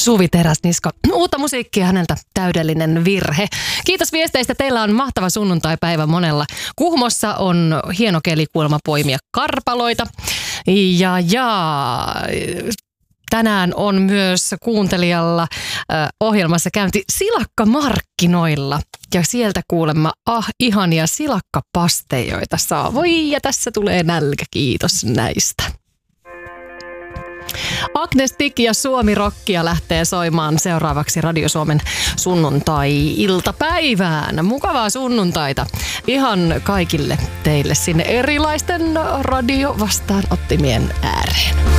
Suvi Teräsniska. Uutta musiikkia häneltä, täydellinen virhe. Kiitos viesteistä, teillä on mahtava sunnuntaipäivä monella. Kuhmossa on hieno keli kuulemma poimia karpaloita. Ja tänään on myös kuuntelijalla ohjelmassa käynti silakkamarkkinoilla. Ja sieltä kuulemma ihania silakkapastejoita saa. Voi, ja tässä tulee nälkä, kiitos näistä. Agnes Tik ja Suomi Rockia lähtee soimaan seuraavaksi Radio Suomen sunnuntai-iltapäivään. Mukavaa sunnuntaita ihan kaikille teille sinne erilaisten radiovastaanottimien ääreen.